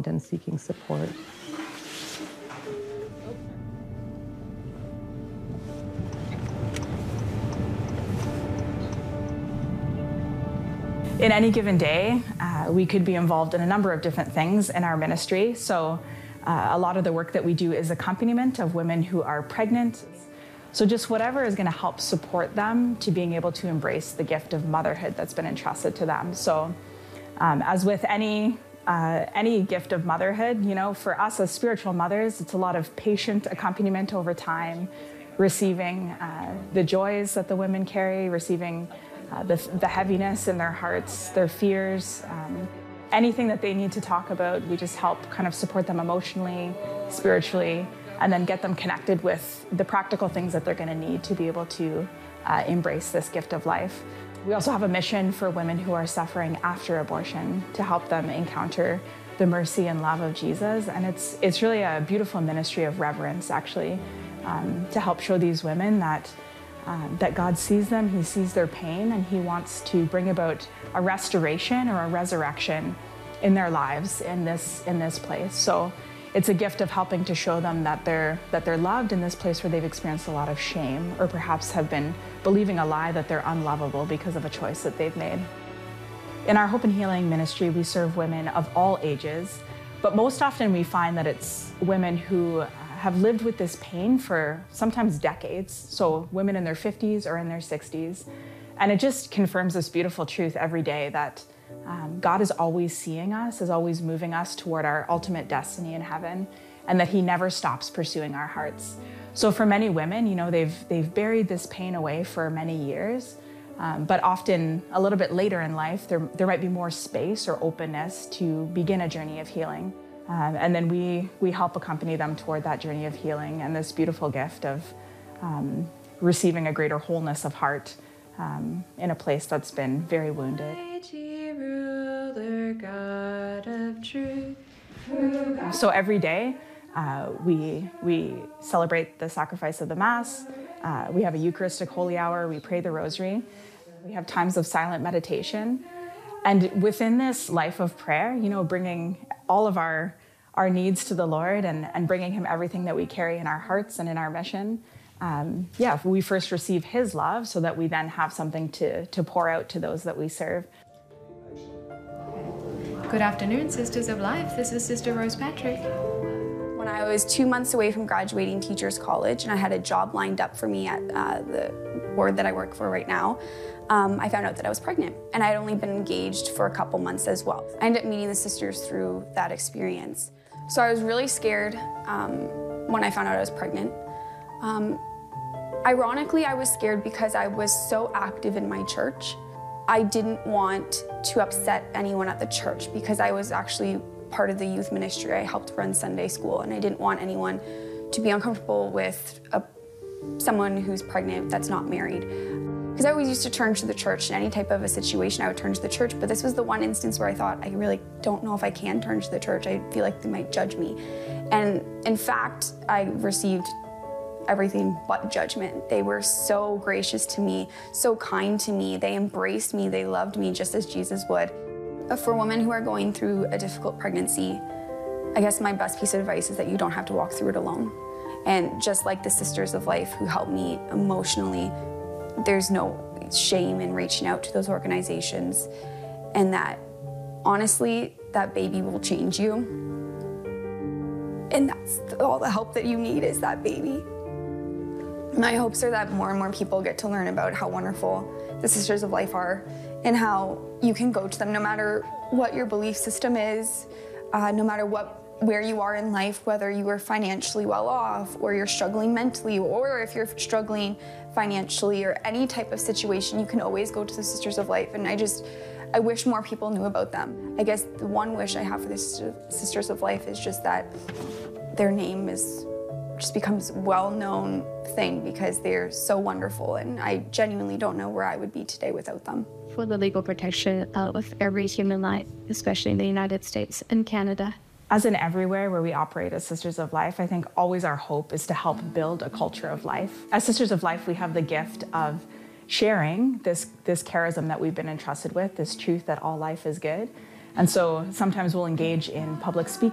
involved and seeking support. In any given day, we could be involved in a number of different things in our ministry. So a lot of the work that we do is accompaniment of women who are pregnant. So just whatever is going to help support them to being able to embrace the gift of motherhood that's been entrusted to them. So as with any gift of motherhood, you know, for us as spiritual mothers, it's a lot of patient accompaniment over time, receiving the joys that the women carry, receiving the heaviness in their hearts, their fears, anything that they need to talk about. We just help kind of support them emotionally, spiritually, and then get them connected with the practical things that they're going to need to be able to embrace this gift of life. We also have a mission for women who are suffering after abortion to help them encounter the mercy and love of Jesus. And it's really a beautiful ministry of reverence, actually, to help show these women that God sees them, He sees their pain, and He wants to bring about a restoration or a resurrection in their lives in this place. So it's a gift of helping to show them that they're loved in this place where they've experienced a lot of shame, or perhaps have been believing a lie that they're unlovable because of a choice that they've made. In our Hope and Healing ministry, we serve women of all ages, but most often we find that it's women who have lived with this pain for sometimes decades, so women in their 50s or in their 60s. And it just confirms this beautiful truth every day that God is always seeing us, is always moving us toward our ultimate destiny in heaven, and that He never stops pursuing our hearts. So for many women, you know, they've buried this pain away for many years, but often a little bit later in life, there might be more space or openness to begin a journey of healing. And then we help accompany them toward that journey of healing and this beautiful gift of receiving a greater wholeness of heart in a place that's been very wounded. Ruler, God of truth. So every day we celebrate the sacrifice of the Mass. We have a Eucharistic Holy Hour. We pray the Rosary. We have times of silent meditation. And within this life of prayer, you know, bringing all of our needs to the Lord and bringing Him everything that we carry in our hearts and in our mission, we first receive His love so that we then have something to pour out to those that we serve. Good afternoon, Sisters of Life. This is Sister Rose Patrick. When I was 2 months away from graduating Teachers College and I had a job lined up for me at the board that I work for right now, I found out that I was pregnant, and I had only been engaged for a couple months as well. I ended up meeting the sisters through that experience. So I was really scared when I found out I was pregnant. Ironically, I was scared because I was so active in my church. I didn't want to upset anyone at the church because I was actually part of the youth ministry. I helped run Sunday school, and I didn't want anyone to be uncomfortable with someone who's pregnant that's not married. Because I always used to turn to the church. In any type of a situation, I would turn to the church. But this was the one instance where I thought, I really don't know if I can turn to the church. I feel like they might judge me. And in fact, I received everything but judgment. They were so gracious to me, so kind to me. They embraced me. They loved me just as Jesus would. For women who are going through a difficult pregnancy, I guess my best piece of advice is that you don't have to walk through it alone. And just like the Sisters of Life who helped me emotionally, there's no shame in reaching out to those organizations, and that honestly, that baby will change you. And that's all the help that you need is that baby. My hopes are that more and more people get to learn about how wonderful the Sisters of Life are and how you can go to them no matter what your belief system is, no matter where you are in life, whether you are financially well off or you're struggling mentally, or if you're struggling financially or any type of situation, you can always go to the Sisters of Life. And I wish more people knew about them. I guess the one wish I have for the Sisters of Life is just that their name just becomes a well-known thing because they're so wonderful, and I genuinely don't know where I would be today without them. For the legal protection of every human life, especially in the United States and Canada. As in everywhere where we operate as Sisters of Life, I think always our hope is to help build a culture of life. As Sisters of Life, we have the gift of sharing this charism that we've been entrusted with, this truth that all life is good. And so sometimes we'll engage in public speaking